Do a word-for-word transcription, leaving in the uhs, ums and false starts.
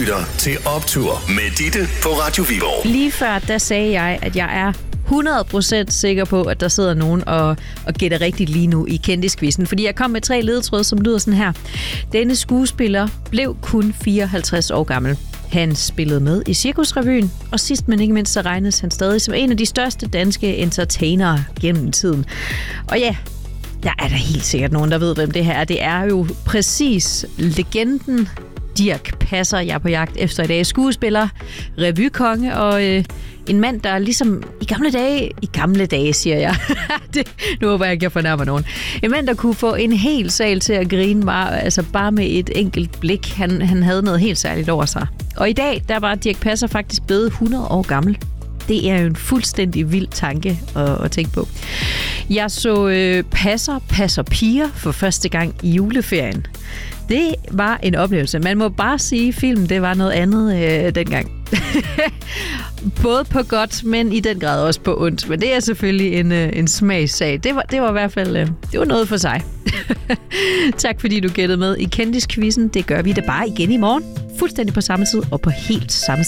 lytter til Optur med Ditte på Radio Viborg. Lige før, der sagde jeg, at jeg er hundrede procent sikker på, at der sidder nogen og, og gætter rigtigt lige nu i kendiskvisten. Fordi jeg kom med tre ledetråde, som lyder sådan her. Denne skuespiller blev kun fireoghalvtreds år gammel. Han spillede med i Cirkusrevyen, og sidst men ikke mindst så regnes han stadig som en af de største danske entertainere gennem tiden. Og ja, der er der helt sikkert nogen, der ved, hvem det her er. Det er jo præcis legenden Dirch Passer, jeg er på jagt efter i dag. Skuespiller, revykonge og øh, en mand, der ligesom i gamle dage, i gamle dage siger jeg, det, nu håber jeg ikke, jeg fornærmer nogen. En mand, der kunne få en hel sal til at grine bare, altså bare med et enkelt blik. Han, han havde noget helt særligt over sig. Og i dag, der var Dirch Passer faktisk blevet hundrede år gammel. Det er jo en fuldstændig vild tanke at, at tænke på. Jeg så øh, Passer, Passer piger for første gang i juleferien. Det var en oplevelse. Man må bare sige, at filmen det var noget andet øh, dengang. Både på godt, men i den grad også på ondt. Men det er selvfølgelig en, øh, en smagssag. Det var, det var i hvert fald øh, det var noget for sig. Tak fordi du gættede med i Kendisquizzen. Det gør vi da bare igen i morgen. Fuldstændig på samme tid og på helt samme sted.